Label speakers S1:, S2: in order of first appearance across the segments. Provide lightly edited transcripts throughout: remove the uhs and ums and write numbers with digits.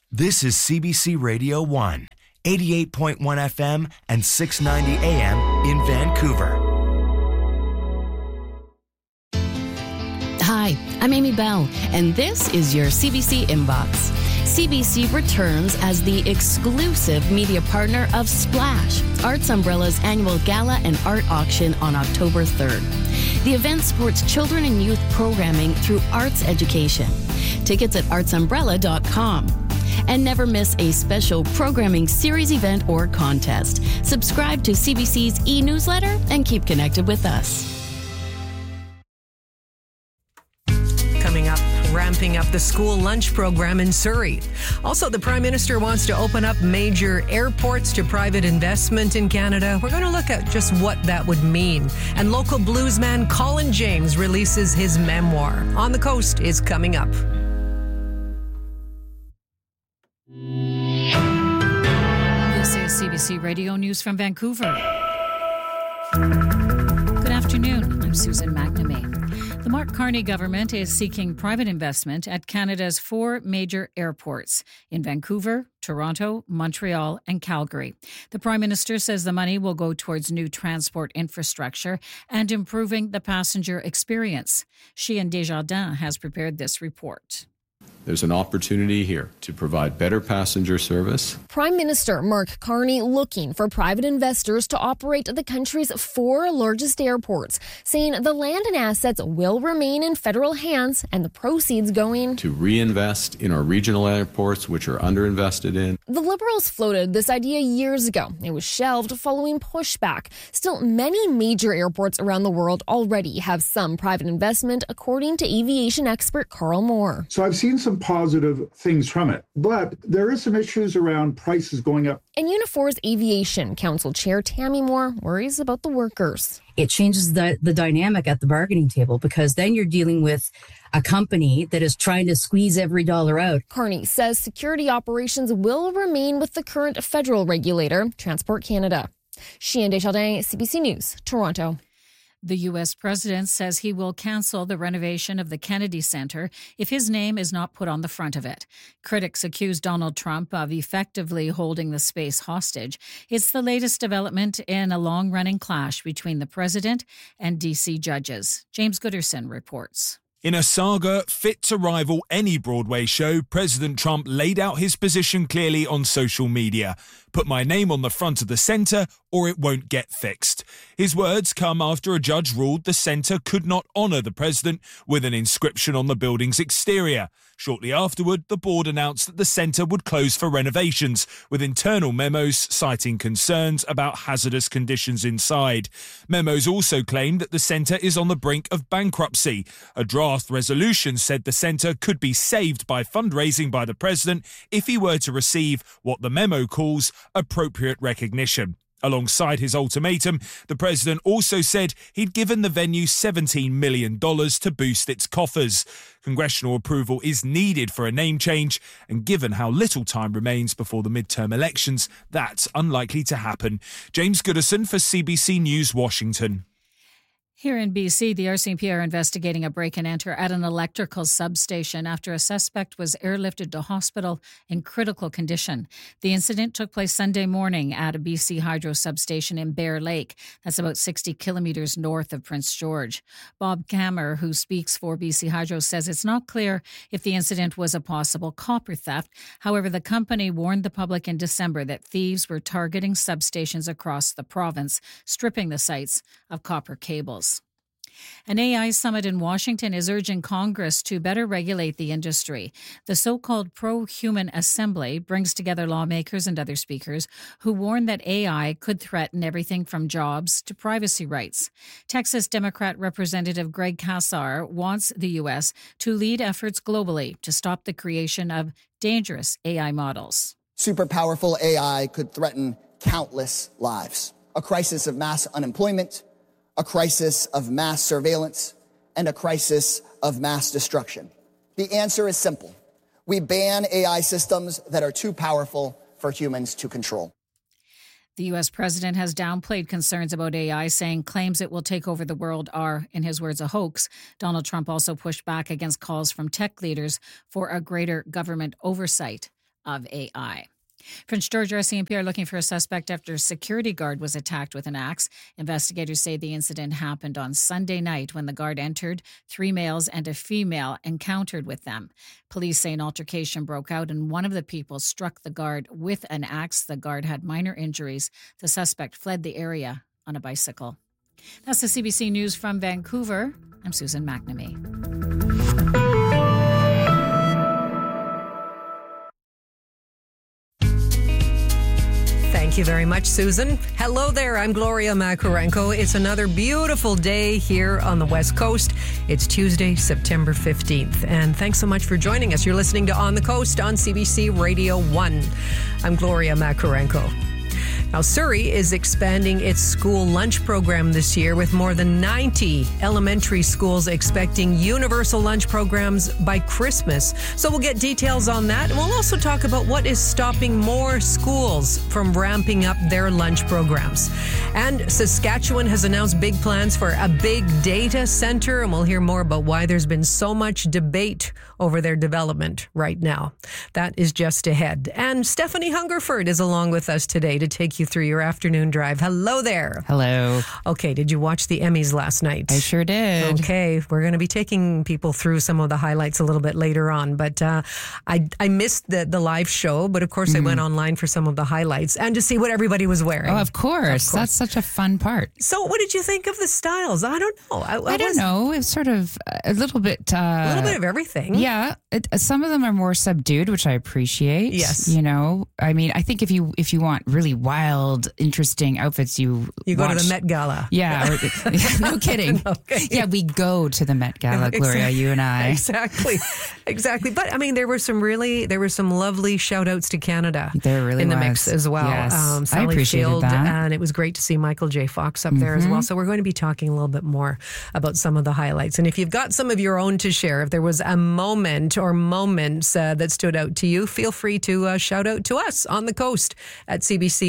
S1: This is CBC Radio 1, 88.1 FM and 690 AM in Vancouver.
S2: Hi, I'm Amy Bell, and this is your CBC Inbox. CBC returns as the exclusive media partner of Splash, Arts Umbrella's annual gala and art auction on October 3rd. The event supports children and youth programming through arts education. Tickets at artsumbrella.com. And never miss a special programming series, event, or contest. Subscribe to CBC's e-newsletter and keep connected with us.
S3: Coming up, ramping up the school lunch program in Surrey. Also, the Prime Minister wants to open up major airports to private investment in Canada. We're going to look at just what that would mean. And local bluesman Colin James releases his memoir. On the Coast is coming up.
S4: This is CBC Radio News from Vancouver. Good afternoon. I'm Susan McNamee. The Mark Carney government is seeking private investment at Canada's 4 major airports in Vancouver, Toronto, Montreal, and Calgary. The Prime Minister says the money will go towards new transport infrastructure and improving the passenger experience. Chien Desjardins has prepared this report.
S5: There's an opportunity here to provide better passenger service.
S6: Prime Minister Mark Carney looking for private investors to operate the country's 4 largest airports, saying the land and assets will remain in federal hands and the proceeds going
S5: to reinvest in our regional airports, which are underinvested in.
S6: The Liberals floated this idea years ago. It was shelved following pushback. Still, many major airports around the world already have some private investment, according to aviation expert Carl Moore.
S7: So I've seen some positive things from it, but there is some issues around prices going up.
S6: And Unifor's Aviation Council Chair Tammy Moore worries about the workers.
S8: It changes the dynamic at the bargaining table, because then you're dealing with a company that is trying to squeeze every dollar out.
S6: Carney says security operations will remain with the current federal regulator, Transport Canada. Chien Desjardins, CBC News, Toronto.
S4: The U.S. president says he will cancel the renovation of the Kennedy Center if his name is not put on the front of it. Critics accuse Donald Trump of effectively holding the space hostage. It's the latest development in a long-running clash between the president and D.C. judges. James Gooderson reports.
S9: In a saga fit to rival any Broadway show, President Trump laid out his position clearly on social media. Put my name on the front of the centre or it won't get fixed. His words come after a judge ruled the centre could not honour the president with an inscription on the building's exterior. Shortly afterward, the board announced that the centre would close for renovations, with internal memos citing concerns about hazardous conditions inside. Memos also claimed that the centre is on the brink of bankruptcy. A draft resolution said the centre could be saved by fundraising by the president if he were to receive what the memo calls appropriate recognition. Alongside his ultimatum, the president also said he'd given the venue $17 million to boost its coffers. Congressional approval is needed for a name change, and given how little time remains before the midterm elections, that's unlikely to happen. James Gooderson for CBC News, Washington.
S4: Here in BC, the RCMP are investigating a break-and-enter at an electrical substation after a suspect was airlifted to hospital in critical condition. The incident took place Sunday morning at a BC Hydro substation in Bear Lake. That's about 60 kilometres north of Prince George. Bob Kammer, who speaks for BC Hydro, says it's not clear if the incident was a possible copper theft. However, the company warned the public in December that thieves were targeting substations across the province, stripping the sites of copper cables. An AI summit in Washington is urging Congress to better regulate the industry. The so-called Pro-Human Assembly brings together lawmakers and other speakers who warn that AI could threaten everything from jobs to privacy rights. Texas Democrat Representative Greg Casar wants the U.S. to lead efforts globally to stop the creation of dangerous AI models.
S10: Super powerful AI could threaten countless lives. A crisis of mass unemployment, a crisis of mass surveillance, and a crisis of mass destruction. The answer is simple. We ban AI systems that are too powerful for humans to control.
S4: The U.S. president has downplayed concerns about AI, saying claims it will take over the world are, in his words, a hoax. Donald Trump also pushed back against calls from tech leaders for a greater government oversight of AI. Prince George RCMP are looking for a suspect after a security guard was attacked with an axe. Investigators say the incident happened on Sunday night when the guard entered. 3 males and a female encountered with them. Police say an altercation broke out and one of the people struck the guard with an axe. The guard had minor injuries. The suspect fled the area on a bicycle. That's the CBC News from Vancouver. I'm Susan McNamee.
S3: Thank you very much, Susan. Hello there, I'm Gloria Makarenko. It's another beautiful day here on the West Coast. It's Tuesday, September 15th. And thanks so much for joining us. You're listening to On the Coast on CBC Radio 1. I'm Gloria Makarenko. Now, Surrey is expanding its school lunch program this year with more than 90 elementary schools expecting universal lunch programs by Christmas. So we'll get details on that. And we'll also talk about what is stopping more schools from ramping up their lunch programs. And Saskatchewan has announced big plans for a big data center. And we'll hear more about why there's been so much debate over their development right now. That is just ahead. And Stephanie Hungerford is along with us today to take you through your afternoon drive. Hello there.
S11: Hello.
S3: Okay, did you watch the Emmys last night?
S11: I sure did.
S3: Okay, we're going to be taking people through some of the highlights a little bit later on, but I missed the live show, but of course I went online for some of the highlights and to see what everybody was wearing.
S11: Oh, of course. That's such a fun part.
S3: So what did you think of the styles? I don't know.
S11: I don't know. It's sort of a little bit...
S3: a little bit of everything.
S11: Yeah. Some of them are more subdued, which I appreciate.
S3: Yes.
S11: You know, I mean, I think if you want really wild, interesting outfits, you
S3: go to the Met Gala.
S11: Yeah. No kidding.
S3: Okay.
S11: Yeah, we go to the Met Gala, Gloria, you and I.
S3: Exactly. But I mean, there were some lovely shout outs to Canada.
S11: There really
S3: in the
S11: was.
S3: mix as well.
S11: Yes.
S3: Sally
S11: I appreciated
S3: Field,
S11: that.
S3: and it was great to see Michael J. Fox up there as well. So we're going to be talking a little bit more about some of the highlights. And if you've got some of your own to share, if there was a moment or moments that stood out to you, feel free to shout out to us on the coast at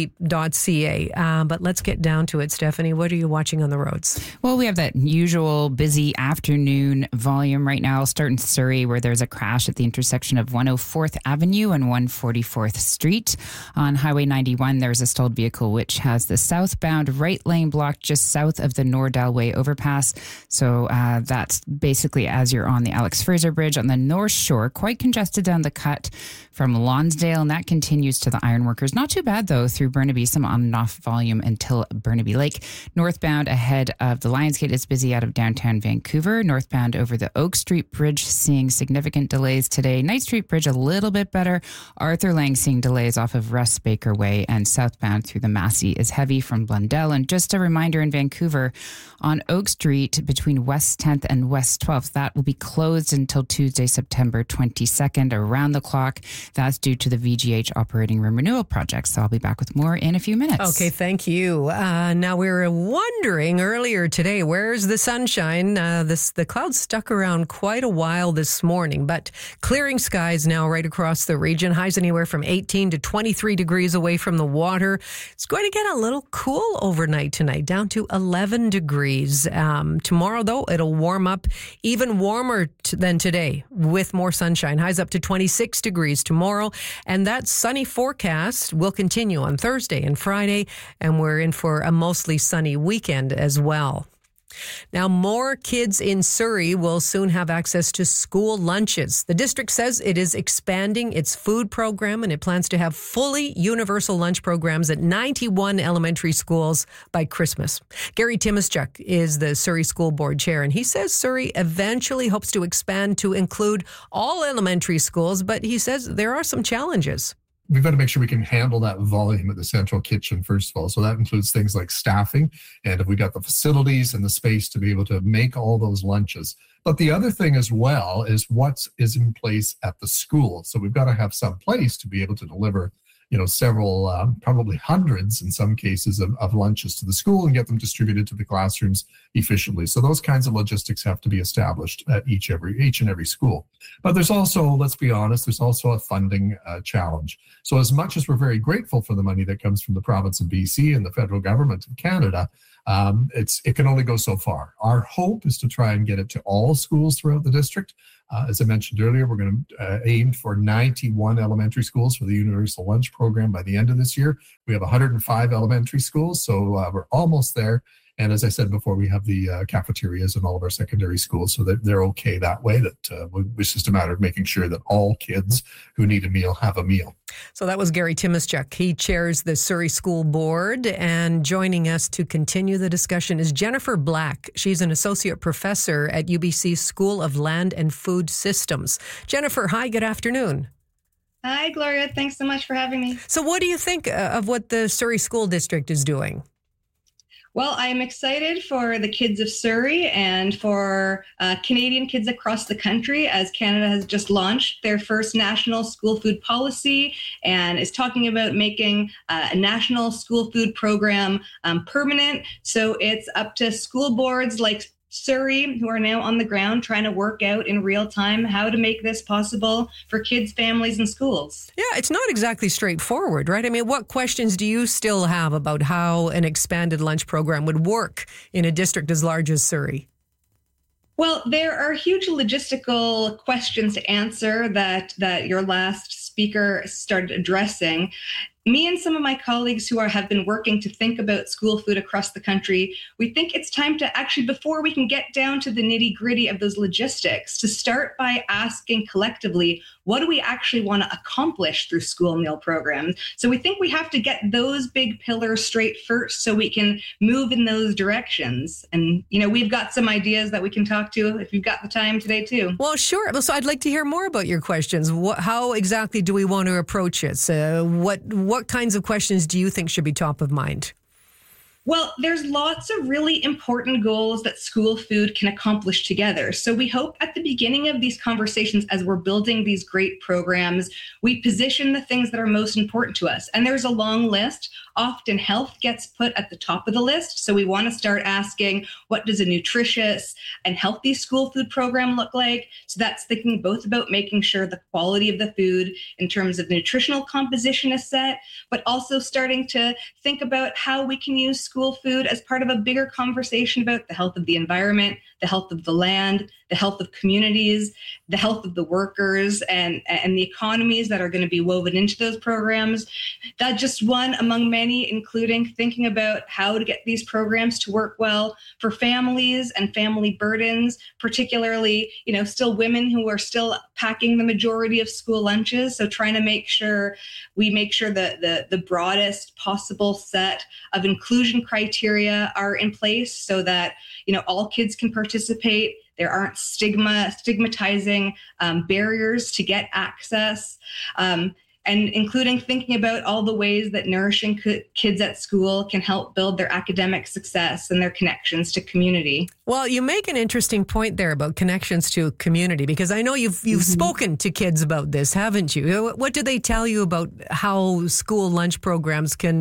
S3: cbc.ca. But let's get down to it, Stephanie. What are you watching on the roads?
S11: Well, we have that usual busy afternoon volume right now. I'll start in Surrey, where there's a crash at the intersection of 104th Avenue and 144th Street. On Highway 91, there's a stalled vehicle which has the southbound right lane blocked just south of the Nordal Way overpass. So that's basically as you're on the Alex Fraser Bridge on the North Shore, quite congested down the cut from Lonsdale, and that continues to the Ironworkers. Not too bad, though, through Burnaby, some on and off volume until Burnaby Lake. Northbound ahead of the Lionsgate is busy out of downtown Vancouver. Northbound over the Oak Street Bridge seeing significant delays today. Knight Street Bridge a little bit better. Arthur Lang seeing delays off of Russ Baker Way, and southbound through the Massey is heavy from Blundell. And just a reminder in Vancouver, on Oak Street between West 10th and West 12th, that will be closed until Tuesday, September 22nd, around the clock. That's due to the VGH operating room renewal project. So I'll be back with more in a few minutes.
S3: Okay, thank you. Now, we were wondering earlier today, where's the sunshine? The clouds stuck around quite a while this morning, but clearing skies now right across the region. Highs anywhere from 18 to 23 degrees away from the water. It's going to get a little cool overnight tonight, down to 11 degrees. Tomorrow, though, it'll warm up even warmer than today with more sunshine. Highs up to 26 degrees tomorrow. And that sunny forecast will continue on Thursday and Friday. And we're in for a mostly sunny weekend as well. Now, more kids in Surrey will soon have access to school lunches. The district says it is expanding its food program, and it plans to have fully universal lunch programs at 91 elementary schools by Christmas. Gary Timischuk is the Surrey School Board Chair, and he says Surrey eventually hopes to expand to include all elementary schools, but he says there are some challenges.
S12: We've got to make sure we can handle that volume at the central kitchen, first of all. So that includes things like staffing, and if we got the facilities and the space to be able to make all those lunches. But the other thing as well is what is in place at the school. So we've got to have some place to be able to deliver, several, probably hundreds in some cases of lunches to the school and get them distributed to the classrooms efficiently. So those kinds of logistics have to be established at each and every school. But there's also, let's be honest, there's also a funding challenge. So as much as we're very grateful for the money that comes from the province of BC and the federal government of Canada, it can only go so far. Our hope is to try and get it to all schools throughout the district. As I mentioned earlier, we're going to aim for 91 elementary schools for the Universal Lunch Program by the end of this year. We have 105 elementary schools, so we're almost there. And as I said before, we have the cafeterias in all of our secondary schools, so that they're okay that way. It's just a matter of making sure that all kids who need a meal have a meal.
S3: So that was Gary Timoschuk. He chairs the Surrey School Board. And joining us to continue the discussion is Jennifer Black. She's an associate professor at UBC School of Land and Food Systems. Jennifer, hi, good afternoon.
S13: Hi, Gloria. Thanks so much for having me.
S3: So what do you think of what the Surrey School District is doing?
S13: Well, I am excited for the kids of Surrey and for Canadian kids across the country, as Canada has just launched their first national school food policy and is talking about making a national school food program permanent. So it's up to school boards like Surrey, who are now on the ground trying to work out in real time how to make this possible for kids, families, and schools.
S3: Yeah, it's not exactly straightforward, right? I mean, what questions do you still have about how an expanded lunch program would work in a district as large as Surrey?
S13: Well, there are huge logistical questions to answer that your last speaker started addressing. Me and some of my colleagues who have been working to think about school food across the country, we think it's time to actually, before we can get down to the nitty-gritty of those logistics, to start by asking collectively, what do we actually want to accomplish through school meal programs? So we think we have to get those big pillars straight first so we can move in those directions. And, we've got some ideas that we can talk to if you've got the time today too.
S3: Well, sure. So I'd like to hear more about your questions. How exactly do we want to approach it? So what kinds of questions do you think should be top of mind?
S13: Well, there's lots of really important goals that school food can accomplish together. So we hope at the beginning of these conversations, as we're building these great programs, we position the things that are most important to us. And there's a long list. Often health gets put at the top of the list. So we want to start asking, what does a nutritious and healthy school food program look like? So that's thinking both about making sure the quality of the food in terms of nutritional composition is set, but also starting to think about how we can use school food as part of a bigger conversation about the health of the environment, the health of the land, the health of communities, the health of the workers, and the economies that are going to be woven into those programs. That's just one among many, including thinking about how to get these programs to work well for families and family burdens, particularly, still women who are still packing the majority of school lunches. So trying to make sure that the broadest possible set of inclusion criteria are in place so that, all kids can participate. There aren't stigmatizing barriers to get access, and including thinking about all the ways that nourishing kids at school can help build their academic success and their connections to community.
S3: Well, you make an interesting point there about connections to community, because I know you've spoken to kids about this, haven't you? What do they tell you about how school lunch programs can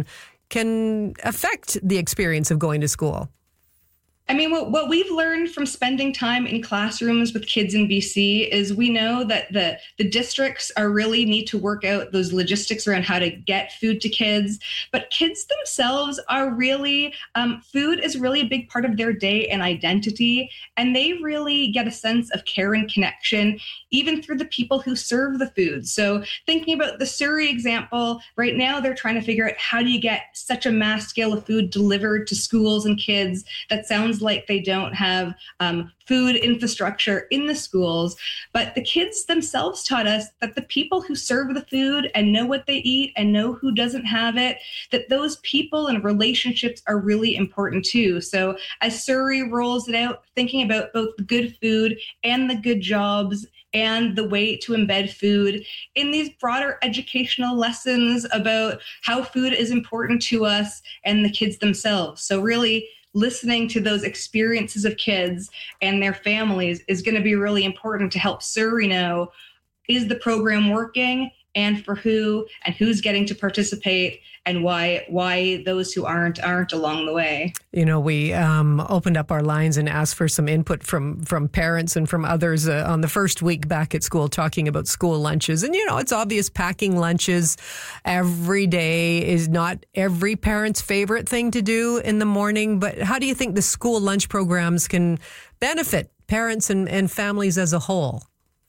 S3: affect the experience of going to school?
S13: I mean, what we've learned from spending time in classrooms with kids in BC is we know that the districts really need to work out those logistics around how to get food to kids. But kids themselves are really, food is really a big part of their day and identity. And they really get a sense of care and connection, even through the people who serve the food. So thinking about the Surrey example, right now they're trying to figure out how do you get such a mass scale of food delivered to schools and kids that sounds like they don't have food infrastructure in the schools. But the kids themselves taught us that the people who serve the food and know what they eat and know who doesn't have it, that those people and relationships are really important too. So as Surrey rolls it out, thinking about both the good food and the good jobs and the way to embed food in these broader educational lessons about how food is important to us and the kids themselves. So really listening to those experiences of kids and their families is going to be really important to help Surrey know, is the program working, and for who, and who's getting to participate, and why those who aren't along the way.
S3: We opened up our lines and asked for some input from parents and from others on the first week back at school, talking about school lunches. And, it's obvious packing lunches every day is not every parent's favorite thing to do in the morning. But how do you think the school lunch programs can benefit parents and families as a whole?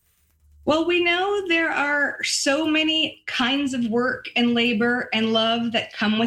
S13: Well, we know there are so many kinds of work and labor and love that come with